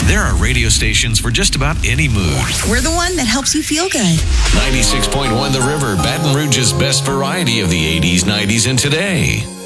There are radio stations for just about any mood. We're the one that helps you feel good. 96.1 The River, Baton Rouge's best variety of the 80s, 90s, and today.